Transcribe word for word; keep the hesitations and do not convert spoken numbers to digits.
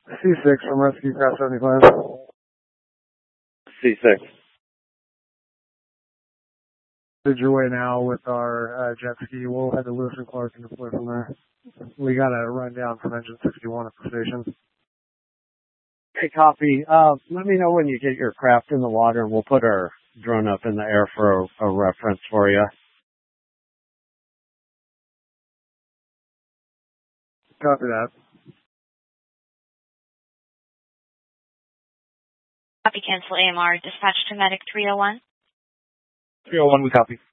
C six from Rescue Craft seventy-five. C six. Did your way now with our uh, jet ski. We'll head to Lewis and Clark and deploy from there. We got a rundown from engine sixty-one at the station. Hey, copy. Uh, let me know when you get your craft in the water, and we'll put our drone up in the air for a, a reference for you. Copy that. Copy, cancel A M R. Dispatch to Medic three oh one. three oh one, we copy.